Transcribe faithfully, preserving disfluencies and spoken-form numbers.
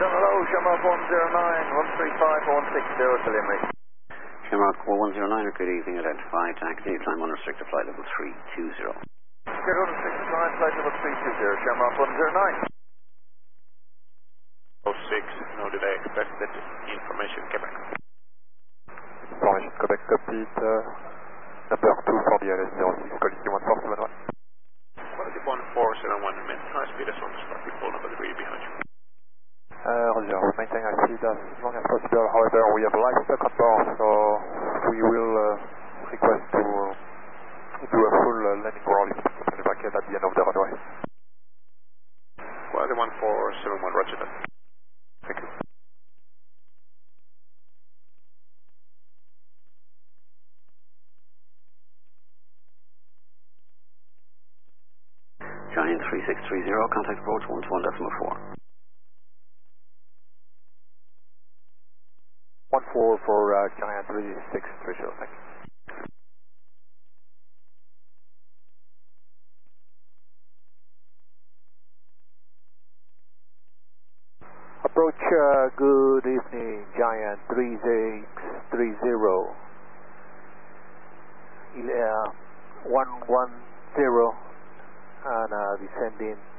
hello, Shamrock one zero nine, one three five one six zero to Limerick. Shamrock one zero nine, good evening, identify, taxi, climb unrestricted flight level three two zero. Good unrestricted climb, flight level three two zero, Shamrock one zero nine. oh six, no delay expected, information Quebec. Information Quebec copied, uh, number two for the L S zero six, quality one four seven one. Quality one four seven one, maintain high speed as long as possible, people number three behind you. Uh, Roger, we maintain high speed as long as possible, however we have livestock on board, so we will uh, request to uh, do a full uh, landing roll and evacuate at the end of the runway. Quality one four seven one, roger that. Thank you. Giant three six three zero, contact approach one two one decimal four. one four for uh, Giant three six three zero, thank you. Approach, uh, good evening, Giant three six three zero. Uh, one one zero and uh, descending